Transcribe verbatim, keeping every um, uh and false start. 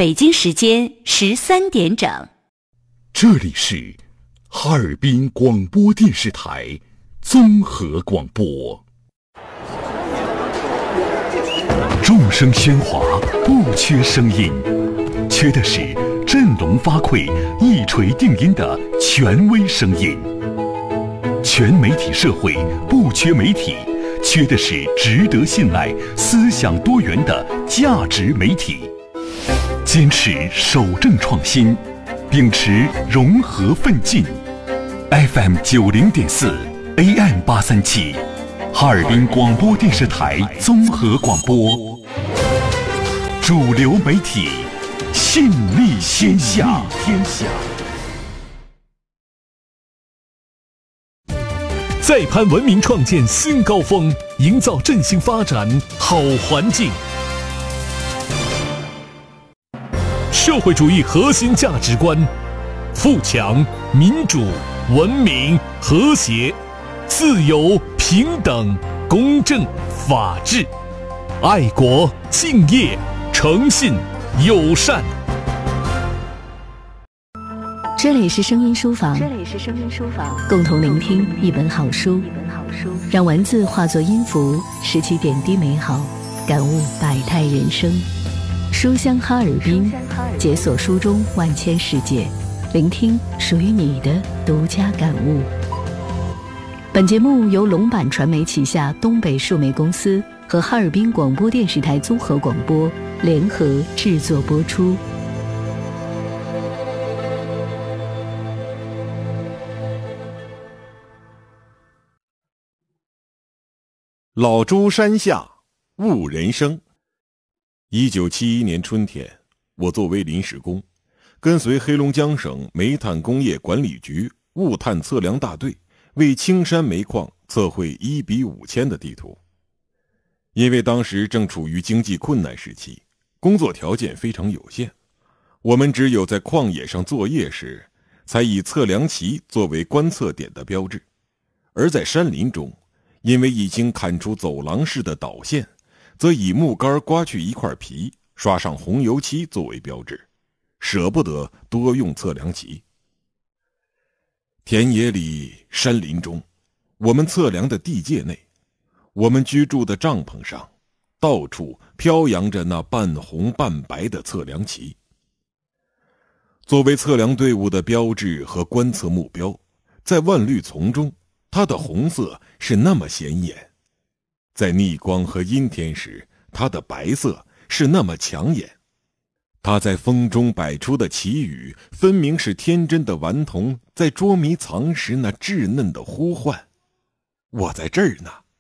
北京时间十三点整。 这里是哈尔滨广播电视台综合广播。众声喧哗，不缺声音，缺的是振聋发聩、一锤定音的权威声音。全媒体社会不缺媒体，缺的是值得信赖、思想多元的价值媒体。坚持守正创新，秉持融合奋进。F M 九零点四 A M 八三七，哈尔滨广播电视台综合广播，主流媒体，信力天下。天下。 再攀文明创建新高峰，营造振兴发展好环境。社会主义核心价值观：富强、民主、文明、和谐、自由、平等、公正、法治、爱国、敬业、诚信、友善。 这里是声音书房， 这里是声音书房， 共同聆听一本好书， 一本好书， 让文字化作音符，拾起点滴美好，感悟百态人生。书香哈尔滨，解锁书中万千世界，聆听属于你的独家感悟。本节目由龙板传媒旗下东北数媒公司和哈尔滨广播电视台综合广播联合制作播出。 老朱山下悟人生。一九七一年春天，我作为临时工，跟随黑龙江省煤炭工业管理局物探测量大队为青山煤矿测绘一比五千的地图。因为当时正处于经济困难时期，工作条件非常有限，我们只有在旷野上作业时，才以测量旗作为观测点的标志。而在山林中，因为已经砍出走廊式的导线，则以木杆刮去一块皮，刷上红油漆作为标志，舍不得多用测量旗。田野里，山林中，我们测量的地界内，我们居住的帐篷上，到处飘扬着那半红半白的测量旗。作为测量队伍的标志和观测目标，在万绿丛中，它的红色是那么显眼，在逆光和阴天时，它的白色是那么抢眼。它在风中摆出的旗语，分明是天真的顽童在捉迷藏时那稚嫩的呼唤：我在这儿呢，